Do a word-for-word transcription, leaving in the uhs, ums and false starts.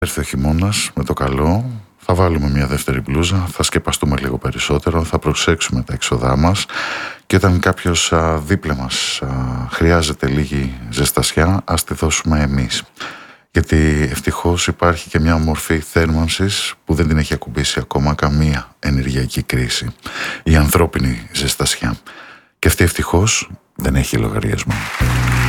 Έρθει ο χειμώνας με το καλό, θα βάλουμε μια δεύτερη μπλούζα, θα σκεπαστούμε λίγο περισσότερο, θα προσέξουμε τα έξοδά μας και όταν κάποιος α, δίπλα μας α, χρειάζεται λίγη ζεστασιά, ας τη δώσουμε εμείς. Γιατί ευτυχώς υπάρχει και μια μορφή θέρμανσης που δεν την έχει ακουμπήσει ακόμα καμία ενεργειακή κρίση. Η ανθρώπινη ζεστασιά. Και αυτή ευτυχώς δεν έχει λογαριασμό.